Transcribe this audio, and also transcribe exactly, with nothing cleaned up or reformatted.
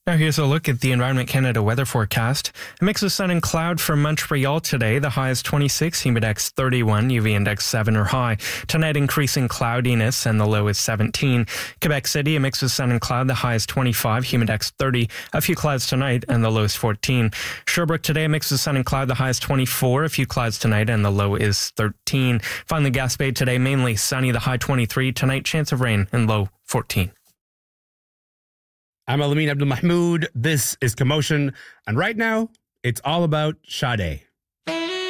Now here's a look at the Environment Canada weather forecast. A mix of sun and cloud for Montreal today. The high is twenty-six, humidex thirty-one, U V index seven or high. Tonight increasing cloudiness and the low is seventeen. Quebec City, a mix of sun and cloud. The high is twenty-five, humidex thirty. A few clouds tonight and the low is fourteen. Sherbrooke today, a mix of sun and cloud. The high is twenty-four, a few clouds tonight and the low is thirteen. Finally, Gaspé today, mainly sunny. The high twenty-three. Tonight, chance of rain and low fourteen. I'm Alamin Abdul Mahmoud. This is Commotion. And right now, it's all about Sade.